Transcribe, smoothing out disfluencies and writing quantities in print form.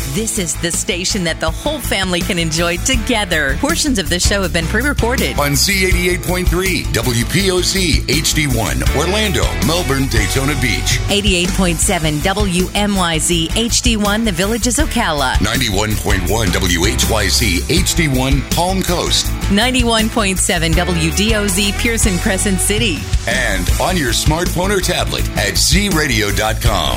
This is the station that the whole family can enjoy together. Portions of the show have been pre-recorded. On C88.3, WPOC HD1, Orlando, Melbourne, Daytona Beach. 88.7 WMYZ HD1, The Villages, Ocala. 91.1 WHYZ HD1, Palm Coast. 91.7 WDOZ, Pearson Crescent City. And on your smartphone or tablet at zradio.com.